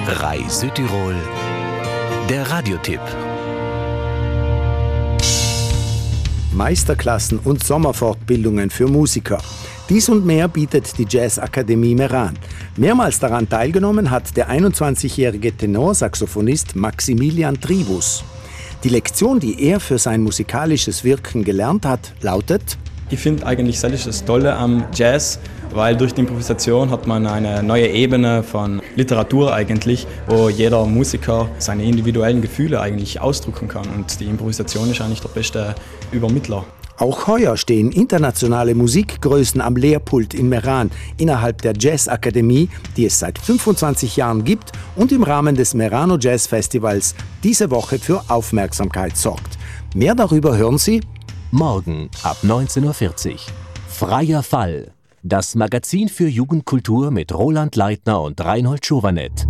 RAI Südtirol, der Radiotipp. Meisterklassen und Sommerfortbildungen für Musiker. Dies und mehr bietet die Jazzakademie Meran. Mehrmals daran teilgenommen hat der 21-jährige Tenorsaxophonist Maximilian Tribus. Die Lektion, die er für sein musikalisches Wirken gelernt hat, lautet: Ich finde eigentlich, das ist das Tolle am Jazz, weil durch die Improvisation hat man eine neue Ebene von Literatur eigentlich, wo jeder Musiker seine individuellen Gefühle eigentlich ausdrücken kann. Und die Improvisation ist eigentlich der beste Übermittler. Auch heuer stehen internationale Musikgrößen am Lehrpult in Meran innerhalb der Jazzakademie, die es seit 25 Jahren gibt und im Rahmen des Merano Jazz Festivals diese Woche für Aufmerksamkeit sorgt. Mehr darüber hören Sie Morgen ab 19:40 Uhr. Freier Fall. Das Magazin für Jugendkultur mit Roland Leitner und Reinhold Schovanet.